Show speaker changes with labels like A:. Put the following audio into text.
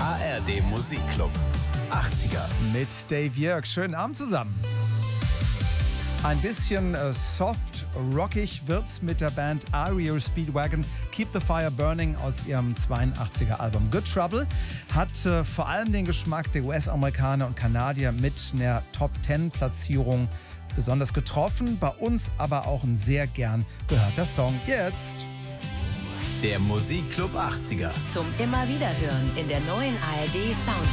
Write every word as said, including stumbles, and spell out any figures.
A: A R D Musikclub achtziger.
B: Mit Dave Jörg. Schönen Abend zusammen. Ein bisschen äh, soft rockig wird's mit der Band R E O Speedwagon. Keep the Fire Burning aus ihrem zweiundachtziger Album Good Trouble hat äh, vor allem den Geschmack der U S-Amerikaner und Kanadier mit einer Top zehn Platzierung besonders getroffen. Bei uns aber auch ein sehr gern gehörter Song. Jetzt
A: Der Musikclub achtziger.
C: Zum immer wieder hören in der neuen A R D Soundsystem.